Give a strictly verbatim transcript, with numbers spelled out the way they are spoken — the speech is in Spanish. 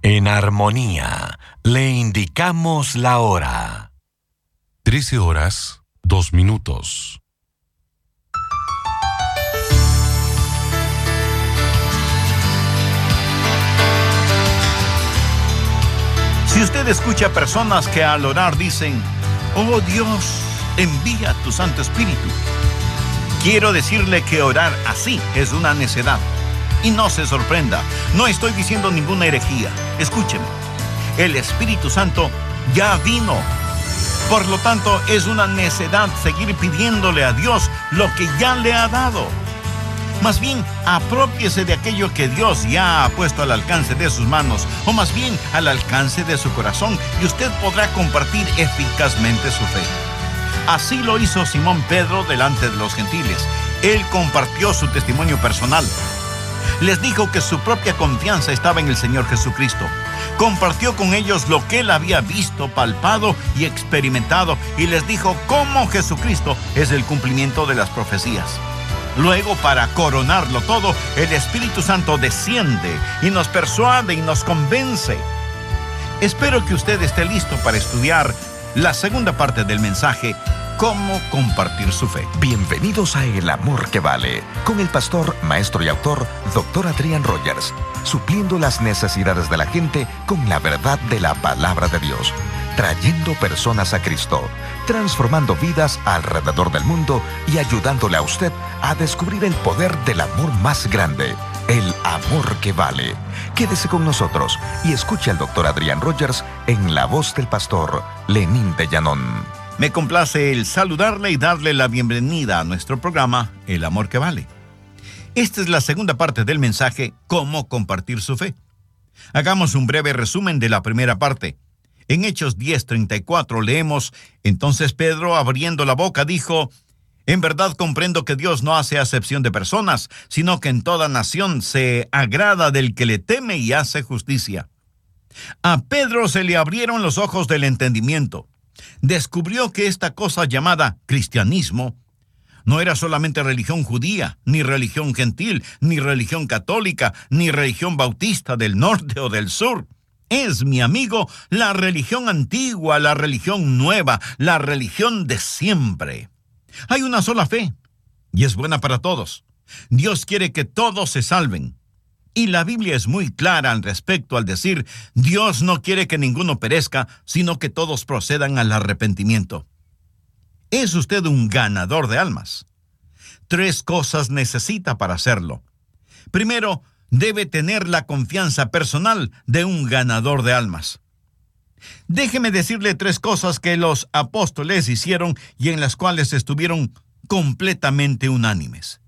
En armonía, le indicamos la hora. Trece horas, dos minutos. Si usted escucha personas que al orar dicen, oh Dios, envía tu Santo Espíritu, quiero decirle que orar así es una necedad. Y no se sorprenda, no estoy diciendo ninguna herejía. Escúcheme, el Espíritu Santo ya vino. Por lo tanto, es una necedad seguir pidiéndole a Dios lo que ya le ha dado. Más bien, aprópiese de aquello que Dios ya ha puesto al alcance de sus manos, o más bien al alcance de su corazón, y usted podrá compartir eficazmente su fe. Así lo hizo Simón Pedro delante de los gentiles. Él compartió su testimonio personal. Les dijo que su propia confianza estaba en el Señor Jesucristo. Compartió con ellos lo que él había visto, palpado y experimentado, y les dijo cómo Jesucristo es el cumplimiento de las profecías. Luego, para coronarlo todo, el Espíritu Santo desciende y nos persuade y nos convence. Espero que usted esté listo para estudiar la segunda parte del mensaje, cómo compartir su fe. Bienvenidos a El Amor que Vale, con el pastor, maestro y autor, doctor Adrián Rogers, supliendo las necesidades de la gente con la verdad de la palabra de Dios, trayendo personas a Cristo, transformando vidas alrededor del mundo y ayudándole a usted a descubrir el poder del amor más grande, el amor que vale. Quédese con nosotros y escuche al doctor Adrián Rogers en la voz del pastor Lenín de Llanón. Me complace el saludarle y darle la bienvenida a nuestro programa, El Amor que Vale. Esta es la segunda parte del mensaje, cómo compartir su fe. Hagamos un breve resumen de la primera parte. En Hechos diez treinta y cuatro leemos, entonces Pedro, abriendo la boca, dijo, en verdad comprendo que Dios no hace acepción de personas, sino que en toda nación se agrada del que le teme y hace justicia. A Pedro se le abrieron los ojos del entendimiento. Descubrió que esta cosa llamada cristianismo no era solamente religión judía, ni religión gentil, ni religión católica, ni religión bautista del norte o del sur. Es, mi amigo, la religión antigua, la religión nueva, la religión de siempre. Hay una sola fe, y es buena para todos. Dios quiere que todos se salven. Y la Biblia es muy clara al respecto al decir, Dios no quiere que ninguno perezca, sino que todos procedan al arrepentimiento. ¿Es usted un ganador de almas? Tres cosas necesita para hacerlo. Primero, debe tener la confianza personal de un ganador de almas. Déjeme decirle tres cosas que los apóstoles hicieron y en las cuales estuvieron completamente unánimes.